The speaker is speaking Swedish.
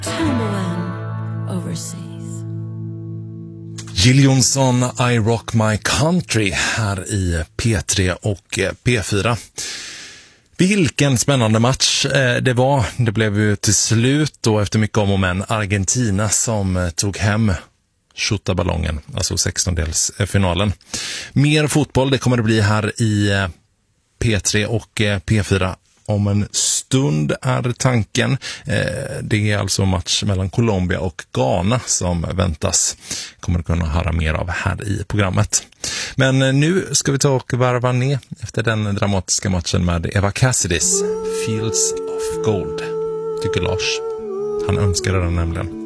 Timberland overseas. Jill Johnson, I Rock My Country här i P3 och P4. Vilken spännande match det var. Det blev ju till slut då efter mycket om och men Argentina som tog hem skjuttaballongen, alltså 16-delsfinalen. Mer fotboll, det kommer det bli här i P3 och P4 om en stund är tanken. Det är alltså match mellan Colombia och Ghana som väntas. Kommer att kunna höra mer av här i programmet. Men nu ska vi ta och varva ner efter den dramatiska matchen med Eva Cassidys Fields of Gold. Tycker Lars. Han önskade den nämligen.